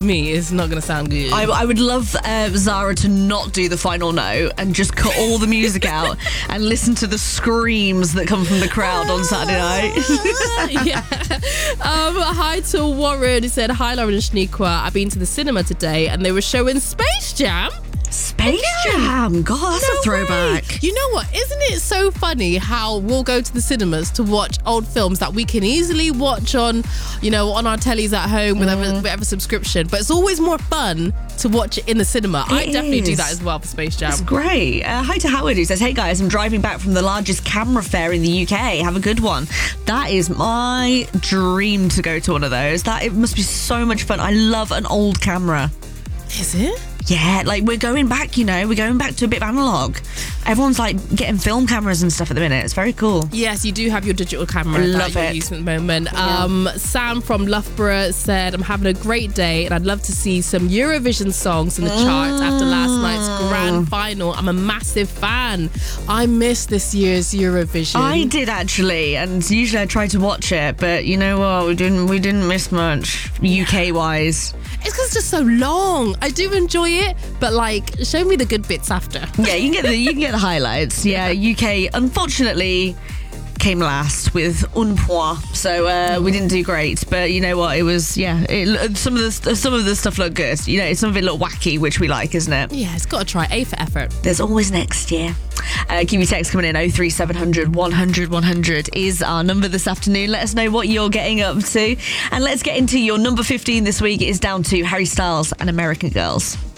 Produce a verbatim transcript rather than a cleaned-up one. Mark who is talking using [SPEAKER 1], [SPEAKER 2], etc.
[SPEAKER 1] me, it's not going to sound good.
[SPEAKER 2] I, I would love uh, Zara to not do the final note and just cut all the music out and listen to the screams that come from the crowd on Saturday night.
[SPEAKER 1] Yeah. Um, hi to Warren, who said, hi Lauren and Shaniqua, I've been to the cinema today and they were showing Space Jam.
[SPEAKER 2] Space Jam, God, that's
[SPEAKER 1] No
[SPEAKER 2] a throwback.
[SPEAKER 1] way. You know what? Isn't it so funny how we'll go to the cinemas to watch old films that we can easily watch on, you know, on our tellies at home with
[SPEAKER 2] Mm.
[SPEAKER 1] whatever subscription, but it's always more fun to watch it in the cinema. I
[SPEAKER 2] It
[SPEAKER 1] definitely do
[SPEAKER 2] is.
[SPEAKER 1] that as well for Space Jam.
[SPEAKER 2] That's great. Uh, hi to Howard, who says, hey guys, I'm driving back from the largest camera fair in the U K. Have a good one. That is my dream to go to one of those. That it must be so much fun. I love an old camera.
[SPEAKER 1] Is it?
[SPEAKER 2] Yeah, like we're going back, you know, we're going back to a bit of analog. Everyone's like getting film cameras and stuff at the minute. It's very cool.
[SPEAKER 1] Yes, you do have your digital camera
[SPEAKER 2] I love
[SPEAKER 1] that you're
[SPEAKER 2] it.
[SPEAKER 1] using at the moment.
[SPEAKER 2] Yeah.
[SPEAKER 1] Um, Sam from Loughborough said, I'm having a great day and I'd love to see some Eurovision songs in the charts after last night's grand final. I'm a massive fan. I missed this year's Eurovision.
[SPEAKER 2] I did actually, and usually I try to watch it, but you know what? We didn't. We didn't miss much U K wise.
[SPEAKER 1] It's because it's just so long. I do enjoy it, but like, show me the good bits after.
[SPEAKER 2] Yeah, you can get the you can get the highlights. Yeah, U K unfortunately came last with un point, so uh, we didn't do great. But you know what? It was yeah. It, some of the some of the stuff looked good. You know, some of it looked wacky, which we like, isn't it?
[SPEAKER 1] Yeah, it's got to try. A for effort.
[SPEAKER 2] There's always next year. Uh, keep your text coming in. oh three seven hundred one hundred one hundred is our number this afternoon. Let us know what you're getting up to, and let's get into your number fifteen this week. It is down to Harry Styles and American Girls.